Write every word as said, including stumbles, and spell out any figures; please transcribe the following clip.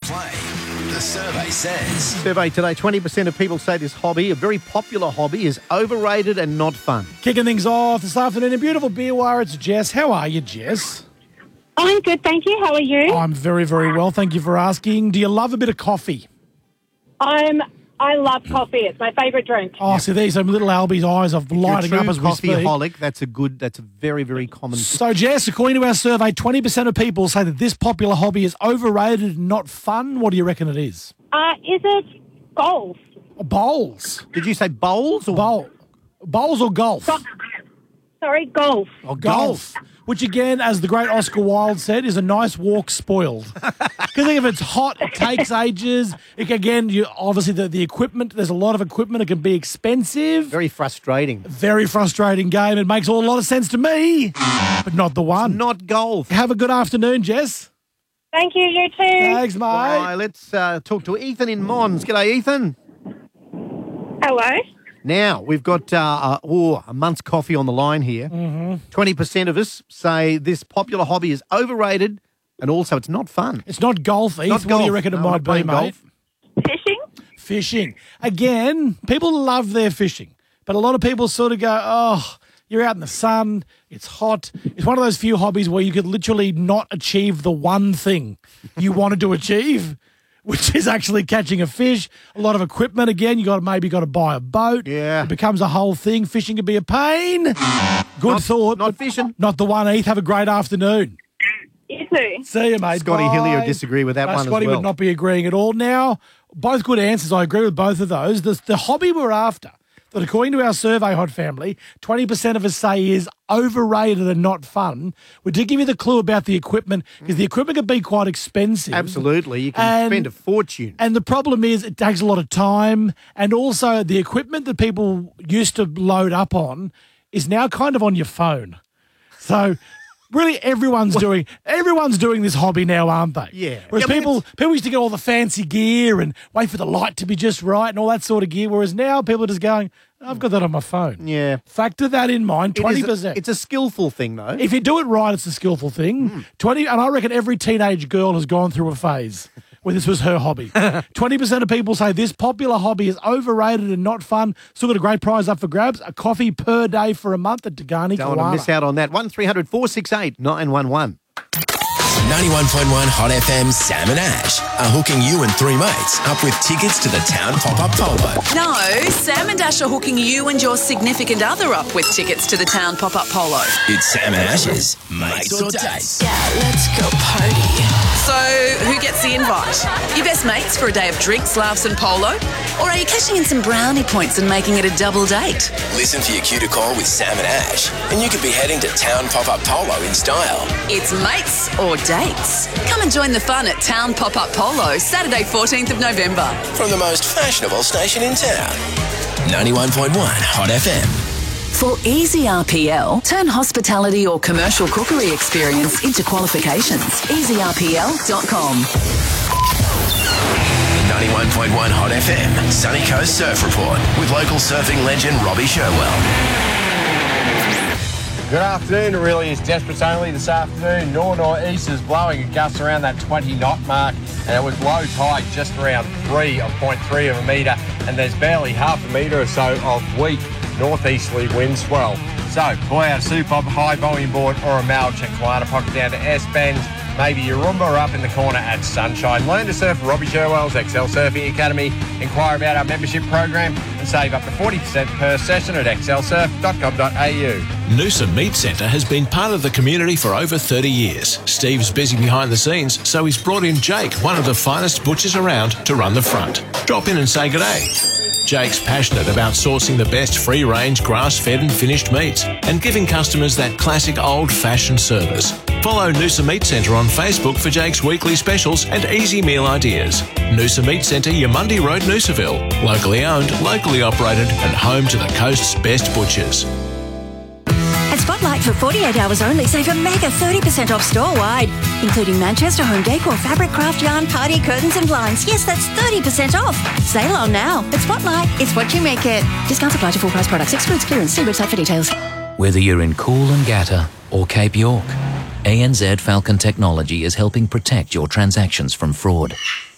play. The survey says... Survey today, twenty percent of people say this hobby, a very popular hobby, is overrated and not fun. Kicking things off this afternoon in beautiful Beerwah, it's Jess. How are you, Jess? I'm good, thank you. How are you? I'm very, very well. Thank you for asking. Do you love a bit of coffee? I'm. I love coffee. It's my favourite drink. Oh, see, these are little Albie's eyes are lighting You're a up true as we speak. coffeeholic. That's a good, that's a very, very common... So, Jess, according to our survey, twenty percent of people say that this popular hobby is overrated and not fun. What do you reckon it is? Uh, is it golf? Bowls. Did you say bowls or... Bowl. Bowls or golf? Go- Sorry, golf. Or golf. Which, again, as the great Oscar Wilde said, is a nice walk spoiled. Because if it's hot, it takes ages. It, again, you obviously the, the equipment, there's a lot of equipment. It can be expensive. Very frustrating. Very frustrating game. It makes all a lot of sense to me, but not the one. Not golf. Have a good afternoon, Jess. Thank you, you too. Thanks, mate. Right, let's uh, talk to Ethan in Mons. G'day, Ethan. Hello. Now, we've got uh, uh, oh, a month's coffee on the line here. Mm-hmm. twenty percent of us say this popular hobby is overrated and also it's not fun. It's not golf, Ethan. Not What golf. do you reckon it No, might not be, playing mate? golf. Fishing? Fishing. Again, people love their fishing, but a lot of people sort of go, oh, you're out in the sun, it's hot. It's one of those few hobbies where you could literally not achieve the one thing you wanted to achieve, which is actually catching a fish. A lot of equipment. Again, you got maybe got to buy a boat. Yeah. It becomes a whole thing. Fishing can be a pain. Good Not- thought. not but fishing. Not the one, Heath. Have a great afternoon. You too. See you, mate. Scotty Bye. Hillier would disagree with that No, one as Scotty well. would not be agreeing at all. Now, both good answers. I agree with both of those. The, the hobby we're after, that according to our survey, Hot Family, twenty percent of us say is overrated and not fun. We did give you the clue about the equipment, because the equipment can be quite expensive. Absolutely. You can And- spend a fortune. And the problem is it takes a lot of time, and also the equipment that people used to load up on is now kind of on your phone. So really everyone's doing everyone's doing this hobby now, aren't they? Yeah. Whereas Yeah, I mean, people people used to get all the fancy gear and wait for the light to be just right and all that sort of gear, whereas now people are just going, I've got that on my phone. Yeah. Factor that in mind, It is twenty a- percent. It's a skillful thing, though. If you do it right, it's a skillful thing. Twenty, and I reckon every teenage girl has gone through a phase where this was her hobby. Twenty percent of people say this popular hobby is overrated and not fun. Still got a great prize up for grabs: a coffee per day for a month at Degani Don't want to miss out on that. one three hundred four six eight nine one one. ninety-one point one Hot F M Sam and Ash are hooking you and three mates up with tickets to the Town Pop-Up Polo. No, Sam and Ash are hooking you and your significant other up with tickets to the Town Pop-Up Polo. It's Sam and Ash's Mates or Dates. Yeah, let's go party. So, who gets the invite? Your best mates for a day of drinks, laughs and polo? Or are you cashing in some brownie points and making it a double date? Listen for your cue to call with Sam and Ash, and you could be heading to Town Pop-Up Polo in style. It's mates or dates. Come and join the fun at Town Pop-Up Polo, Saturday fourteenth of November. From the most fashionable station in town. ninety-one point one Hot F M. For easy R P L, turn hospitality or commercial cookery experience into qualifications. easy R P L dot com. ninety-one point one Hot F M, Sunny Coast Surf Report with local surfing legend Robbie Sherwell. Good afternoon. It really is desperate only this afternoon. Nor-northeast is blowing a gust around that twenty knot mark, and it was low tide just around three of point three of a metre, and there's barely half a metre or so of weak northeasterly wind swell. So pull out a Supop high volume board or a Malch and Kalana pocket down to S-Bend, maybe your Roomba up in the corner at Sunshine. Learn to surf at Robbie Sherwell's Excel Surfing Academy. Inquire about our membership program and save up to forty percent per session at excel surf dot com dot a u. Noosa Meat Centre has been part of the community for over thirty years. Steve's busy behind the scenes, so he's brought in Jake, one of the finest butchers around, to run the front. Drop in and say good day. Jake's passionate about sourcing the best free-range, grass-fed and finished meats and giving customers that classic old-fashioned service. Follow Noosa Meat Centre on Facebook for Jake's weekly specials and easy meal ideas. Noosa Meat Centre, Yamundi Road, Noosaville. Locally owned, locally operated and home to the coast's best butchers. At Spotlight for forty-eight hours only, save a mega thirty percent off store-wide, including Manchester home decor, fabric, craft yarn, party curtains and blinds. Yes, that's thirty percent off. Sale on now. At Spotlight, it's what you make it. Discounts apply to full price products. Excludes clearance. See website for details. Whether you're in Coolangatta or Cape York, A N Z Falcon Technology is helping protect your transactions from fraud.